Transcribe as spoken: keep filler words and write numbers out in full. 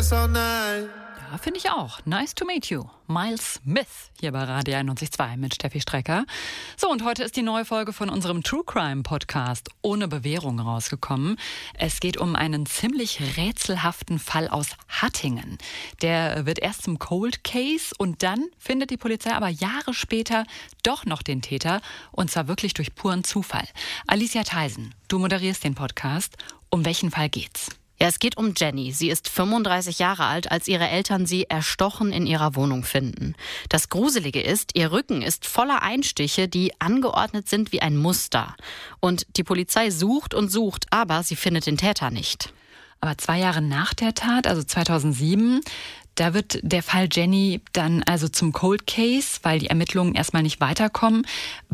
this all night. Ja, finde ich auch. Nice to meet you. Miles Smith hier bei Radio einundneunzig Komma zwei mit Steffi Strecker. So, und heute ist die neue Folge von unserem True Crime Podcast ohne Bewährung rausgekommen. Es geht um einen ziemlich rätselhaften Fall aus Hattingen. Der wird erst zum Cold Case und dann findet die Polizei aber Jahre später doch noch den Täter, und zwar wirklich durch puren Zufall. Alicia Theisen, du moderierst den Podcast. Um welchen Fall geht's? Ja, es geht um Jenny. Sie ist fünfunddreißig Jahre alt, als ihre Eltern sie erstochen in ihrer Wohnung finden. Das Gruselige ist, ihr Rücken ist voller Einstiche, die angeordnet sind wie ein Muster. Und die Polizei sucht und sucht, aber sie findet den Täter nicht. Aber zwei Jahre nach der Tat, also zweitausendsieben, da wird der Fall Jenny dann also zum Cold Case, weil die Ermittlungen erstmal nicht weiterkommen.